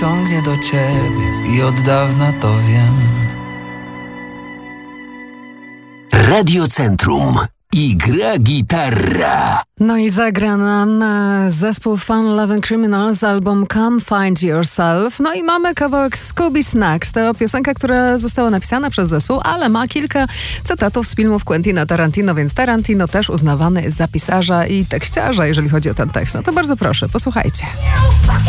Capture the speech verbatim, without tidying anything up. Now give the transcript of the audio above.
ciągnie do ciebie i od dawna to wiem. Radio Centrum. I gra gitarra. No i zagra nam e, zespół Fun Loving Criminals, album Come Find Yourself. No i mamy kawałek Scooby Snacks. To piosenka, która została napisana przez zespół, ale ma kilka cytatów z filmów Quentina Tarantino, więc Tarantino też uznawany jest za pisarza i tekściarza, jeżeli chodzi o ten tekst. No to bardzo proszę, posłuchajcie.